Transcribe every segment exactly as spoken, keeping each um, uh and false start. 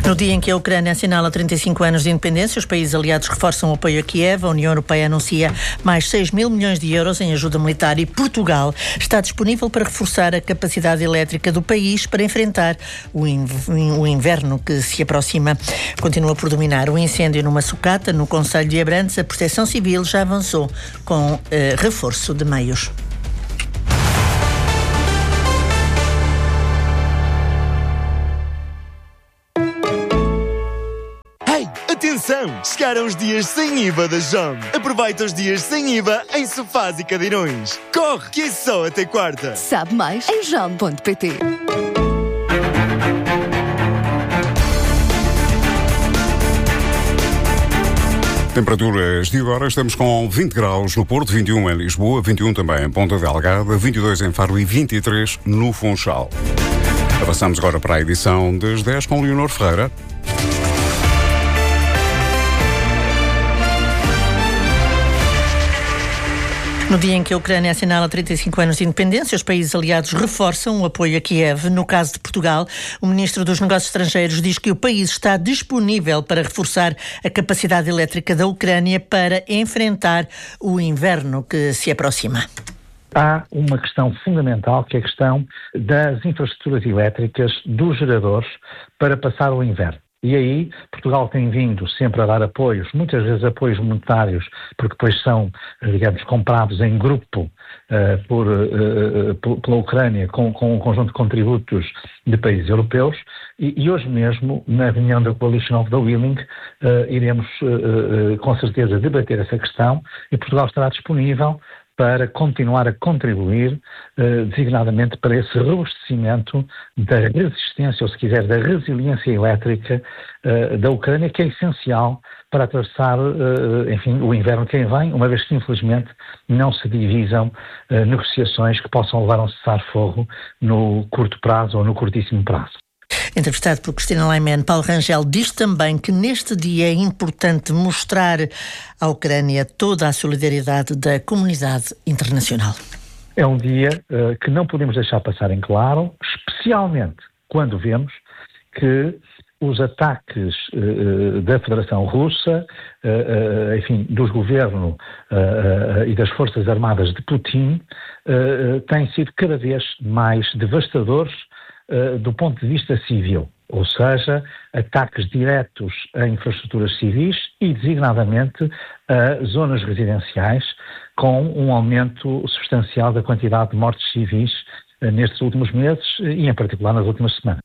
No dia em que a Ucrânia assinala trinta e cinco anos de independência, os países aliados reforçam o apoio a Kiev. A União Europeia anuncia mais seis mil milhões de euros em ajuda militar e Portugal está disponível para reforçar a capacidade elétrica do país para enfrentar o inverno que se aproxima. Continua por dominar o incêndio numa sucata no concelho de Abrantes. A Proteção Civil já avançou com eh, reforço de meios. Atenção! Chegaram os dias sem I V A da Jom. Aproveita os dias sem I V A em sofás e cadeirões. Corre, que é só até quarta. Sabe mais em jom ponto pt. Temperaturas de agora, estamos com vinte graus no Porto, vinte e um em Lisboa, vinte e um também em Ponta Delgada, vinte e dois em Faro e vinte e três no Funchal. Avançamos agora para a edição das dez com Leonor Ferreira. No dia em que a Ucrânia assinala trinta e cinco anos de independência, os países aliados reforçam o apoio a Kiev. No caso de Portugal, o Ministro dos Negócios Estrangeiros diz que o país está disponível para reforçar a capacidade elétrica da Ucrânia para enfrentar o inverno que se aproxima. Há uma questão fundamental, que é a questão das infraestruturas elétricas, dos geradores, para passar o inverno. E aí Portugal tem vindo sempre a dar apoios, muitas vezes apoios monetários, porque depois são, digamos, comprados em grupo uh, por, uh, pela Ucrânia com, com um conjunto de contributos de países europeus. E, e hoje mesmo, na reunião da Coalition of the Willing, uh, iremos uh, uh, com certeza debater essa questão e Portugal estará disponível para continuar a contribuir, eh, designadamente para esse robustecimento da resistência, ou se quiser, da resiliência elétrica eh, da Ucrânia, que é essencial para atravessar, eh, enfim, o inverno que aí vem, uma vez que, infelizmente, não se divisam eh, negociações que possam levar a um cessar-fogo no curto prazo ou no curtíssimo prazo. Entrevistado por Cristina Laiman, Paulo Rangel diz também que neste dia é importante mostrar à Ucrânia toda a solidariedade da comunidade internacional. É um dia uh, que não podemos deixar passar em claro, especialmente quando vemos que os ataques uh, da Federação Russa, uh, uh, enfim, dos governos uh, uh, e das Forças Armadas de Putin, uh, uh, têm sido cada vez mais devastadores Uh, do ponto de vista civil, ou seja, ataques diretos a infraestruturas civis e, designadamente, a zonas residenciais, com um aumento substancial da quantidade de mortes civis uh, nestes últimos meses e, em particular, nas últimas semanas.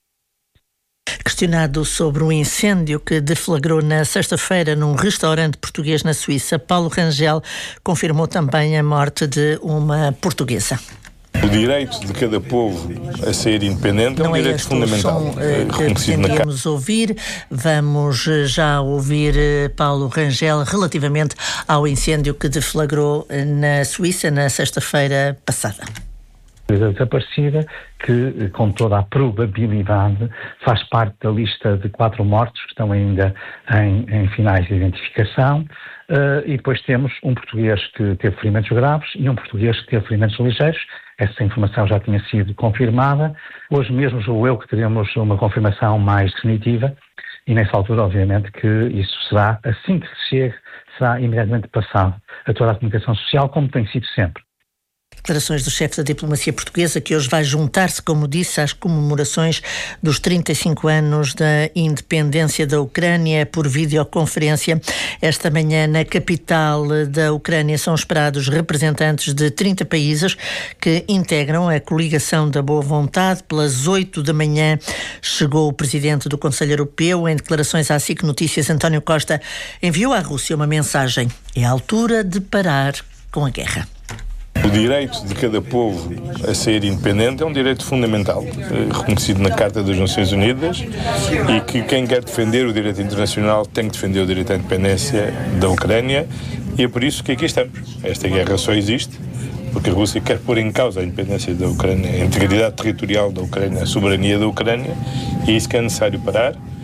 Questionado sobre um incêndio que deflagrou na sexta-feira num restaurante português na Suíça, Paulo Rangel confirmou também a morte de uma portuguesa. O direito de cada povo a ser independente é um direito fundamental, som, uh, reconhecido na Carta. Vamos ouvir, vamos já ouvir uh, Paulo Rangel relativamente ao incêndio que deflagrou na Suíça na sexta-feira passada. Desaparecida, que com toda a probabilidade faz parte da lista de quatro mortos que estão ainda em, em finais de identificação. Uh, e depois temos um português que teve ferimentos graves e um português que teve ferimentos ligeiros. Essa informação já tinha sido confirmada. Hoje mesmo julgo eu que teremos uma confirmação mais definitiva e nessa altura, obviamente, que isso será, assim que se chegue, será imediatamente passado a toda a comunicação social, como tem sido sempre. Declarações do chefe da diplomacia portuguesa, que hoje vai juntar-se, como disse, às comemorações dos trinta e cinco anos da independência da Ucrânia por videoconferência. Esta manhã, na capital da Ucrânia, são esperados representantes de trinta países que integram a coligação da boa vontade. Pelas oito da manhã chegou o presidente do Conselho Europeu. Em declarações à S I C Notícias, António Costa enviou à Rússia uma mensagem: é a altura de parar com a guerra. O direito de cada povo a ser independente é um direito fundamental, reconhecido na Carta das Nações Unidas, e que quem quer defender o direito internacional tem que defender o direito à independência da Ucrânia, e é por isso que aqui estamos. Esta guerra só existe porque a Rússia quer pôr em causa a independência da Ucrânia, a integridade territorial da Ucrânia, a soberania da Ucrânia, e é isso que é necessário parar.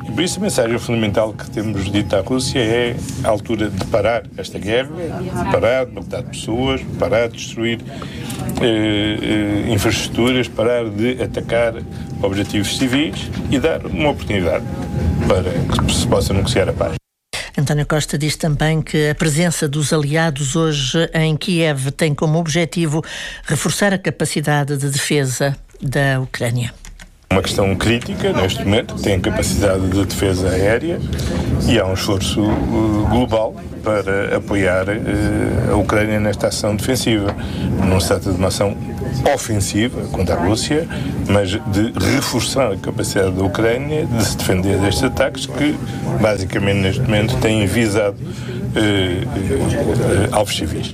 E por isso a mensagem fundamental que temos dito à Rússia é a altura de parar esta guerra, de parar de matar pessoas, parar de destruir eh, eh, infraestruturas, parar de atacar objetivos civis e dar uma oportunidade para que se possa negociar a paz. António Costa diz também que a presença dos aliados hoje em Kiev tem como objetivo reforçar a capacidade de defesa da Ucrânia. Uma questão crítica neste momento, tem capacidade de defesa aérea e há um esforço uh, global para apoiar uh, a Ucrânia nesta ação defensiva. Não se trata de uma ação ofensiva contra a Rússia, mas de reforçar a capacidade da Ucrânia de se defender destes ataques que, basicamente, neste momento têm visado uh, uh, uh, alvos civis.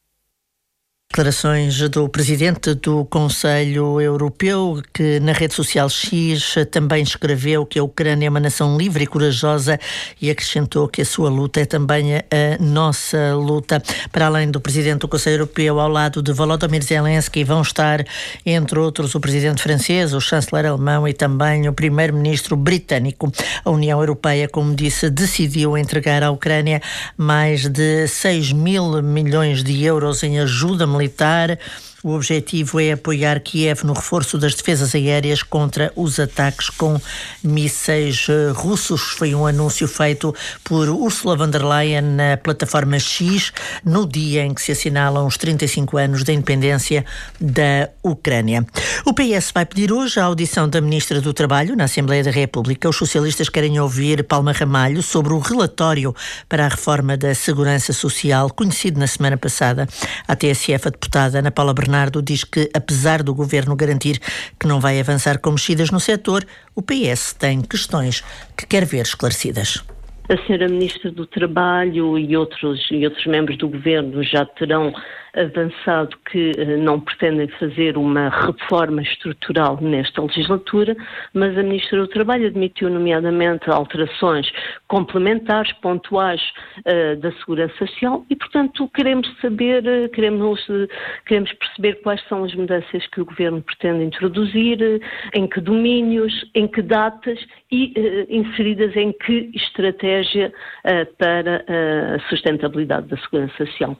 Declarações do presidente do Conselho Europeu, que na rede social X também escreveu que a Ucrânia é uma nação livre e corajosa e acrescentou que a sua luta é também a nossa luta. Para além do presidente do Conselho Europeu, ao lado de Volodymyr Zelensky, vão estar, entre outros, o presidente francês, o chanceler alemão e também o primeiro-ministro britânico. A União Europeia, como disse, decidiu entregar à Ucrânia mais de seis mil milhões de euros em ajuda militar. Militar. O objetivo é apoiar Kiev no reforço das defesas aéreas contra os ataques com mísseis russos. Foi um anúncio feito por Ursula von der Leyen na plataforma X, no dia em que se assinalam os trinta e cinco anos da independência da Ucrânia. O P S vai pedir hoje a audição da Ministra do Trabalho na Assembleia da República. Os socialistas querem ouvir Palma Ramalho sobre o relatório para a reforma da Segurança Social, conhecido na semana passada. A T S F, a deputada Ana Paula Bernardo, diz que, apesar do governo garantir que não vai avançar com mexidas no setor, o P S tem questões que quer ver esclarecidas. A senhora Ministra do Trabalho e outros, e outros membros do governo já terão avançado que uh, não pretendem fazer uma reforma estrutural nesta legislatura, mas a Ministra do Trabalho admitiu nomeadamente alterações complementares, pontuais uh, da Segurança Social e, portanto, queremos saber, uh, queremos, uh, queremos perceber quais são as mudanças que o Governo pretende introduzir, uh, em que domínios, em que datas e uh, inseridas em que estratégia uh, para uh, a sustentabilidade da Segurança Social.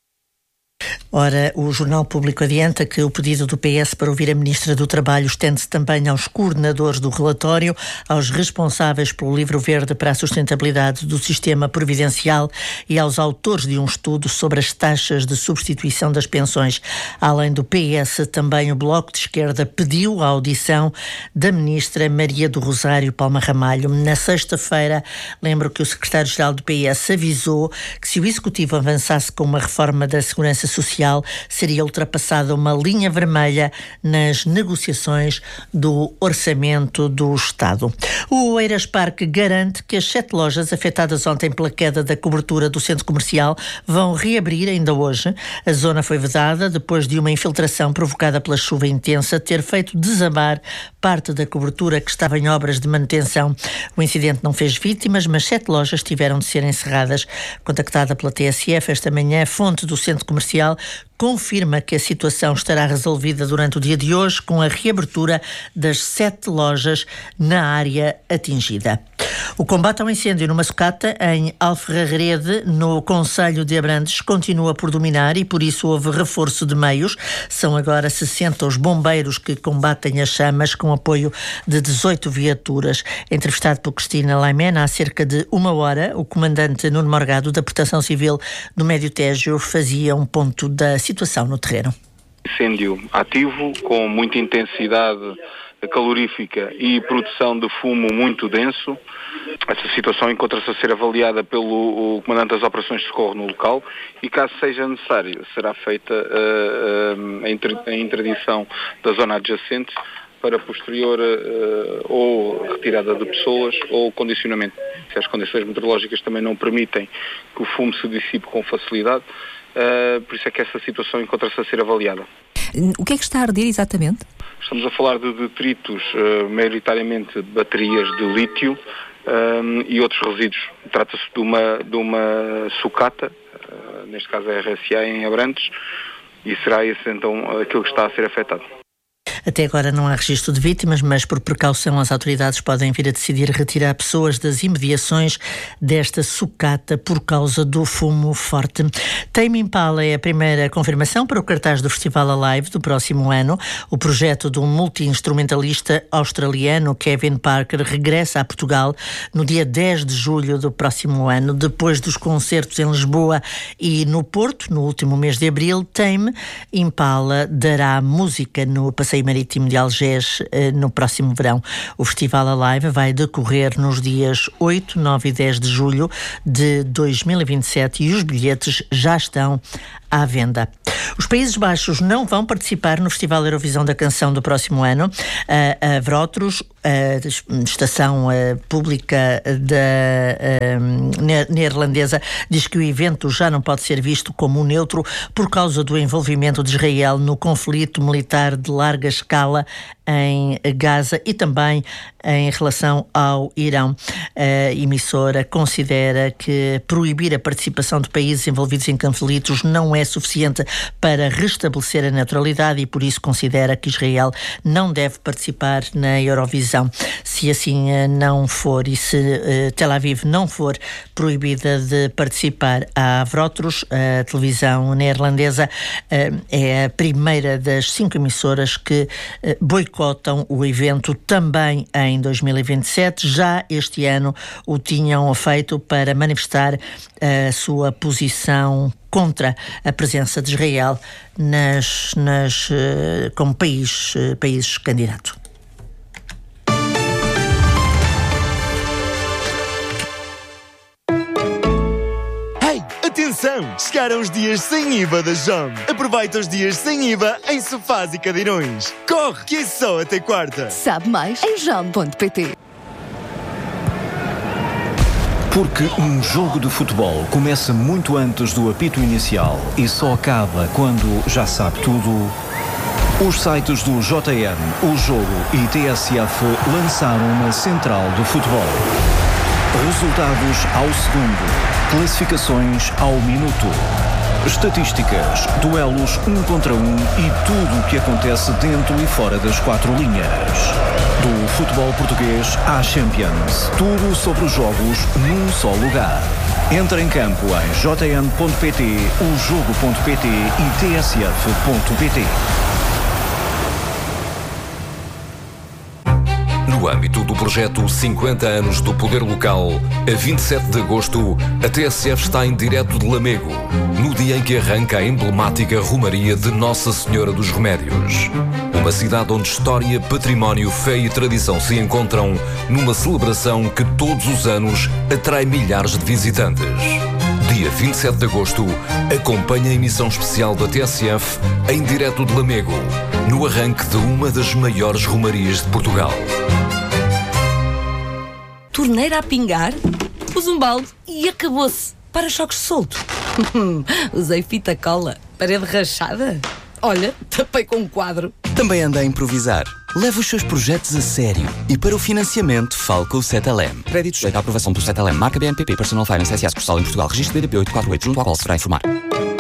Ora, o Jornal Público adianta que o pedido do P S para ouvir a Ministra do Trabalho estende-se também aos coordenadores do relatório, aos responsáveis pelo Livro Verde para a Sustentabilidade do Sistema Previdencial e aos autores de um estudo sobre as taxas de substituição das pensões. Além do P S, também o Bloco de Esquerda pediu a audição da Ministra Maria do Rosário Palma Ramalho. Na sexta-feira, lembro que o Secretário-Geral do P S avisou que se o Executivo avançasse com uma reforma da Segurança Social, seria ultrapassada uma linha vermelha nas negociações do Orçamento do Estado. O Eiras Parque garante que as sete lojas afetadas ontem pela queda da cobertura do centro comercial vão reabrir ainda hoje. A zona foi vedada depois de uma infiltração provocada pela chuva intensa ter feito desabar parte da cobertura que estava em obras de manutenção. O incidente não fez vítimas, mas sete lojas tiveram de ser encerradas. Contactada pela T S F esta manhã, a fonte do centro comercial confirma que a situação estará resolvida durante o dia de hoje com a reabertura das sete lojas na área atingida. O combate ao incêndio numa sucata em Alferrarede, no concelho de Abrantes, continua por dominar e por isso houve reforço de meios. São agora sessenta os bombeiros que combatem as chamas com apoio de dezoito viaturas. Entrevistado por Cristina Laimena há cerca de uma hora, o comandante Nuno Morgado da Proteção Civil do Médio Tejo fazia um ponto da situação no terreno. Incêndio ativo, com muita intensidade calorífica e produção de fumo muito denso. Essa situação encontra-se a ser avaliada pelo Comandante das Operações de Socorro no local e, caso seja necessário, será feita uh, uh, a, inter- a interdição da zona adjacente para posterior uh, ou retirada de pessoas ou condicionamento. Se as condições meteorológicas também não permitem que o fumo se dissipe com facilidade, uh, por isso é que essa situação encontra-se a ser avaliada. O que é que está a arder exatamente? Estamos a falar de detritos, uh, maioritariamente de baterias de lítio um, e outros resíduos. Trata-se de uma, de uma sucata, uh, neste caso a R S A em Abrantes, e será esse então aquilo que está a ser afetado. Até agora não há registro de vítimas, mas por precaução as autoridades podem vir a decidir retirar pessoas das imediações desta sucata por causa do fumo forte. Tame Impala é a primeira confirmação para o cartaz do Festival Alive do próximo ano. O projeto do multi-instrumentalista australiano Kevin Parker regressa a Portugal no dia dez de julho do próximo ano, depois dos concertos em Lisboa e no Porto, no último mês de abril. Tame Impala dará música no Passeio Marítimo de Algés no próximo verão. O Festival Alive vai decorrer nos dias oito, nove e dez de julho de dois mil e vinte e sete e os bilhetes já estão à venda. Os Países Baixos não vão participar no Festival Eurovisão da Canção do próximo ano. A Vrotros, a estação pública da neerlandesa, diz que o evento já não pode ser visto como neutro por causa do envolvimento de Israel no conflito militar de larga escala em Gaza e também em relação ao Irão. A emissora considera que proibir a participação de países envolvidos em conflitos não é suficiente para restabelecer a neutralidade e por isso considera que Israel não deve participar na Eurovisão. Se assim não for e se uh, Tel Aviv não for proibida de participar, a Vrotros, a televisão neerlandesa, uh, é a primeira das cinco emissoras que uh, boicotam o evento também em dois mil e vinte e sete. Já este ano o tinham feito para manifestar a sua posição contra a presença de Israel nas, nas, como país, país candidato. Atenção! Chegaram os dias sem I V A da Jom. Aproveita os dias sem I V A em sofás e cadeirões. Corre, que é só até quarta. Sabe mais em jom ponto pt. Porque um jogo de futebol começa muito antes do apito inicial e só acaba quando já sabe tudo. Os sites do J N, O Jogo e T S F lançaram uma central do futebol. Resultados ao segundo, classificações ao minuto, estatísticas, duelos um contra um e tudo o que acontece dentro e fora das quatro linhas. Do futebol português à Champions, tudo sobre os jogos num só lugar. Entra em campo em j n ponto p t, o jogo ponto p t e t s f ponto p t. No âmbito do projeto cinquenta anos do Poder Local, a vinte e sete de agosto, a T S F está em direto de Lamego, no dia em que arranca a emblemática Romaria de Nossa Senhora dos Remédios. Uma cidade onde história, património, fé e tradição se encontram numa celebração que todos os anos atrai milhares de visitantes. Dia vinte e sete de agosto, acompanha a emissão especial da T S F em direto de Lamego, no arranque de uma das maiores romarias de Portugal. Torneira a pingar, pus um balde e acabou-se. Para-choques solto. Usei fita cola, parede rachada. Olha, tapei com um quadro. Também anda a improvisar. Leve os seus projetos a sério. E para o financiamento, fale com o Cetelem. Crédito sujeito à aprovação do Cetelem. Marca B N P P Personal Finance S A Sucursal em Portugal. Registro B D P oito quatro oito, junto ao qual se vai informar.